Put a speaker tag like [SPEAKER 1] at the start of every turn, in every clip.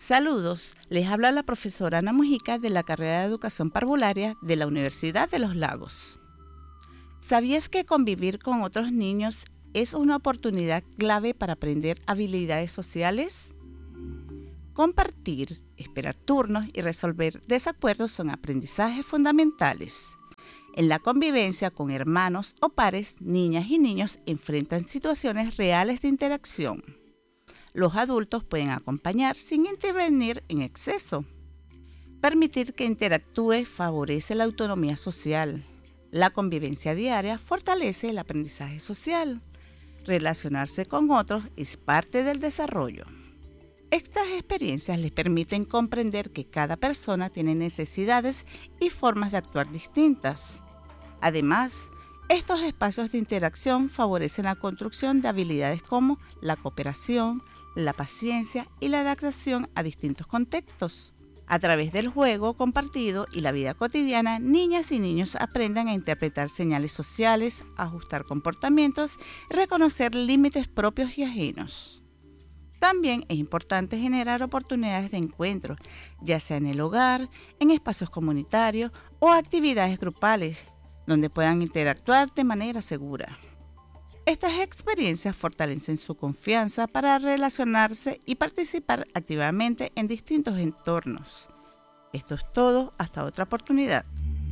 [SPEAKER 1] Saludos, les habla la profesora Ana Mujica de la carrera de Educación Parvularia de la Universidad de los Lagos. ¿Sabías que convivir con otros niños es una oportunidad clave para aprender habilidades sociales? Compartir, esperar turnos y resolver desacuerdos son aprendizajes fundamentales. En la convivencia con hermanos o pares, niñas y niños enfrentan situaciones reales de interacción. Los adultos pueden acompañar sin intervenir en exceso. Permitir que interactúe favorece la autonomía social. La convivencia diaria fortalece el aprendizaje social. Relacionarse con otros es parte del desarrollo. Estas experiencias les permiten comprender que cada persona tiene necesidades y formas de actuar distintas. Además, estos espacios de interacción favorecen la construcción de habilidades como la cooperación, la paciencia y la adaptación a distintos contextos. A través del juego compartido y la vida cotidiana, niñas y niños aprenden a interpretar señales sociales, ajustar comportamientos y reconocer límites propios y ajenos. También es importante generar oportunidades de encuentro, ya sea en el hogar, en espacios comunitarios o actividades grupales, donde puedan interactuar de manera segura. Estas experiencias fortalecen su confianza para relacionarse y participar activamente en distintos entornos. Esto es todo, hasta otra oportunidad.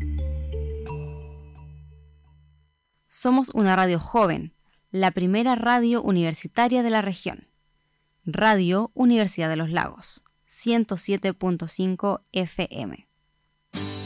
[SPEAKER 2] Somos una radio joven, la primera radio universitaria de la región. Radio Universidad de los Lagos, 107.5 FM.